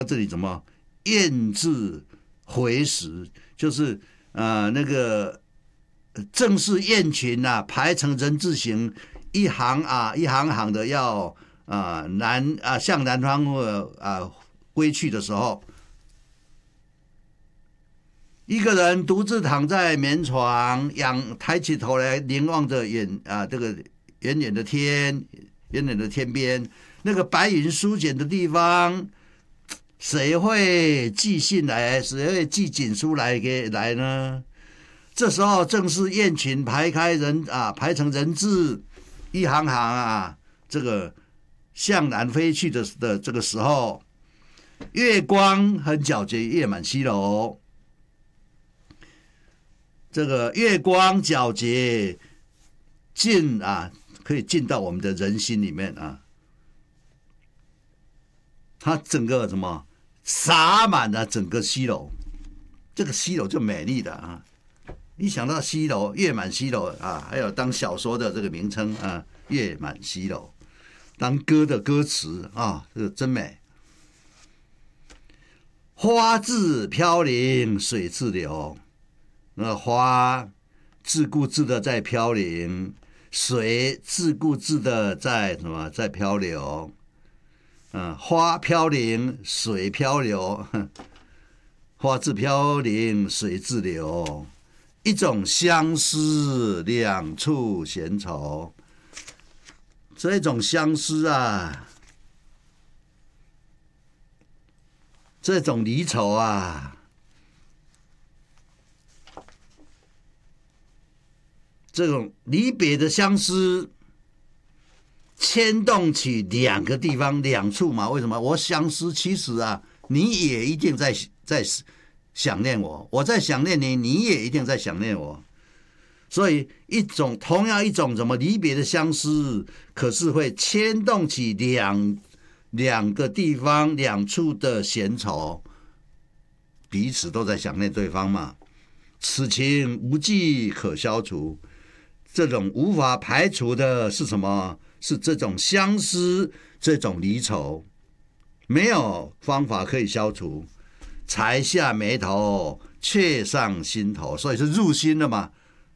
这里怎么雁字回时，就是那个正是雁群啊排成人字形，一行行的要向南方归去的时候，一个人独自躺在棉床，抬起头来凝望着这个远远的天边，那个白云舒简的地方，谁会寄信来？谁会寄锦书来呢？这时候正是雁群排成人字，一行行这个向南飞去的这个时候，月光很皎洁，夜满西楼。这个月光皎洁，可以进到我们的人心里面啊。它整个洒满了整个西楼，这个西楼就美丽的啊。一想到西楼，月满西楼啊，还有当小说的这个名称啊，月满西楼，当歌的歌词啊，这个真美。花自飘零水自流，那花自顾自的在飘零，水自顾自的在漂流。花飘零水漂流，花自飘零水自流，一种相思两处闲愁。这种相思啊，这种离愁啊，这种离别的相思，牵动起两个地方两处嘛？为什么？我相思，其实你也一定在想念我，我在想念你，你也一定在想念我。所以同样一种离别的相思，可是会牵动起两个地方两处的闲愁，彼此都在想念对方嘛。此情无计可消除，这种无法排除的是什么？是这种相思，这种离愁，没有方法可以消除，才下眉头，却上心头，所以是入心了嘛。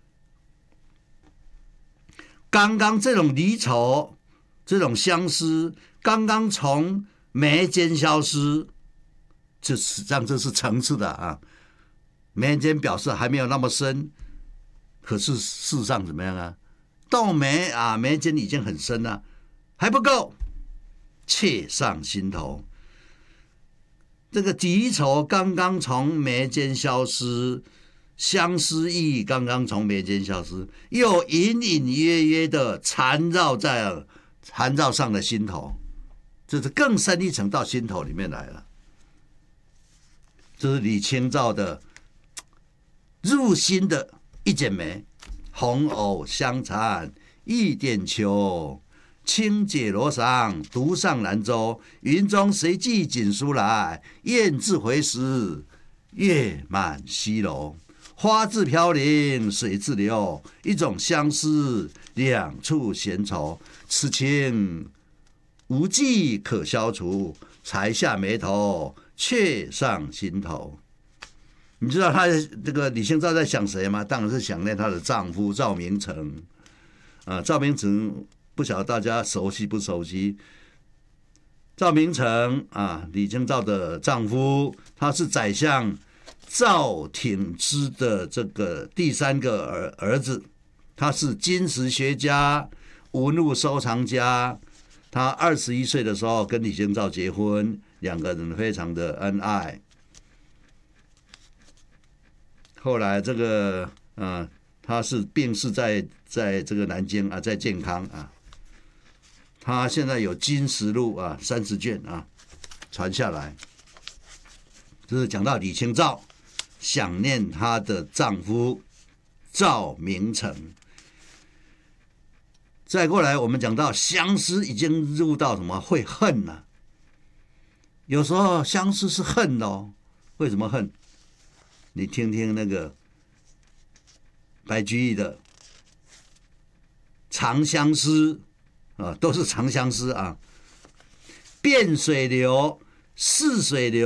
刚刚这种离愁，这种相思，刚刚从眉间消失，这实际上这是层次的啊。眉间表示还没有那么深，可是事实上怎么样啊？到眉间已经很深了，还不够，切上心头。这个离愁刚刚从眉间消失，相思意刚刚从眉间消失，又隐隐约约的缠绕上了心头，这是更深一层到心头里面来了。这是李清照的入心的一剪梅，红藕香残一点秋，轻解罗裳独上兰舟，云中谁寄锦书来？雁字回时，月满西楼。花自飘零水自流，一种相思两处闲愁。此情无计可消除，才下眉头，却上心头。你知道她这个李清照在想谁吗？当然是想念她的丈夫赵明诚。赵明诚不晓得大家熟悉不熟悉？赵明诚李清照的丈夫，他是宰相赵挺之的这个第三个儿子，他是金石学家、文物收藏家。他21岁的时候跟李清照结婚，两个人非常的恩爱。后来这个他是病逝在这个南京在健康他现在有金石录30卷传下来。就是讲到李清照想念她的丈夫赵明诚。再过来我们讲到相思已经入到什么会恨了。有时候相思是恨哦，为什么恨？你听听那个白居易的《长相思》都是长相思汴水流， 似水流